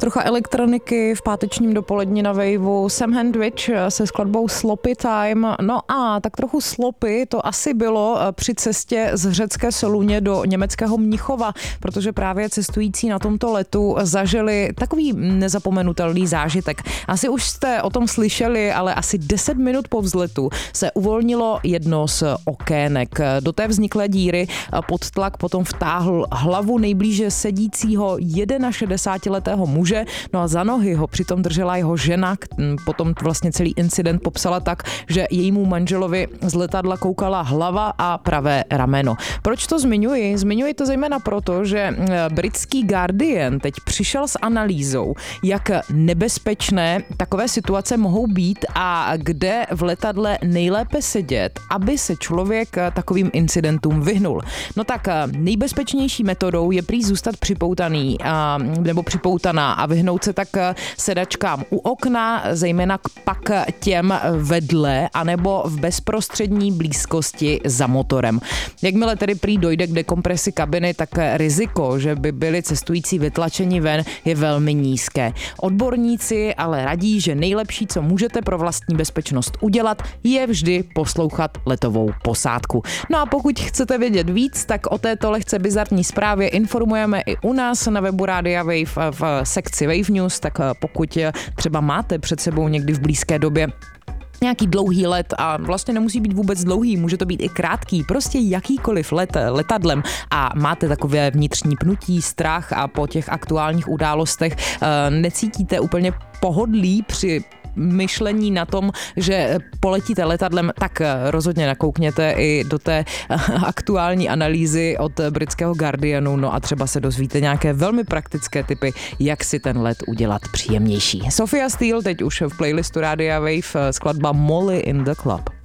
Trocha elektroniky v pátečním dopoledni na Waveu, Sam Hendrich se skladbou Sloppy Time. No a tak trochu sloppy to asi bylo při cestě z řecké Soluně do německého Mnichova, protože právě cestující na tomto letu zažili takový nezapomenutelný zážitek. Asi už jste o tom slyšeli, ale asi 10 minut po vzletu se uvolnilo jedno z okének. Do té vzniklé díry pod tlak potom vtáhl hlavu nejblíže sedícího 61letého muže, no a za nohy ho přitom držela jeho žena. Potom vlastně celý incident popsala tak, že jejímu manželovi z letadla koukala hlava a pravé rameno. Proč to zmiňuji? Zmiňuji to zejména proto, že britský Guardian teď přišel s analýzou, jak nebezpečné takové situace mohou být a kde v letadle nejlépe sedět, aby se člověk takovým incidentům vyhnul. No tak nejbezpečnější metodou je prý zůstat připoutaný nebo připoutaná a vyhnout se tak sedačkám u okna, zejména pak těm vedle anebo v bezprostřední blízkosti za motorem. Jakmile tedy prý dojde k dekompresi kabiny, tak riziko, že by byli cestující vytlačeni ven, je velmi nízké. Odborníci ale radí, že nejlepší, co můžete pro vlastní bezpečnost udělat, je vždy poslouchat letovou posádku. No a pokud chcete vědět víc, tak o této lehce bizarní zprávě informujeme i u nás na webu Rádia Wave v sekci Wave News, tak pokud třeba máte před sebou někdy v blízké době nějaký dlouhý let a vlastně nemusí být vůbec dlouhý, může to být i krátký, prostě jakýkoliv let letadlem a máte takové vnitřní pnutí, strach a po těch aktuálních událostech necítíte úplně pohodlí při myšlení na tom, že poletíte letadlem, tak rozhodně nakoukněte i do té aktuální analýzy od britského Guardianu, no a třeba se dozvíte nějaké velmi praktické tipy, jak si ten let udělat příjemnější. Sophia Steele teď už v playlistu Rádia Wave, skladba Molly in the Club.